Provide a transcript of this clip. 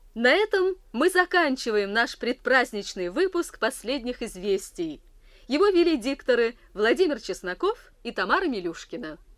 На этом мы заканчиваем наш предпраздничный выпуск последних известий. Его вели дикторы Владимир Чесноков и Тамара Милюшкина.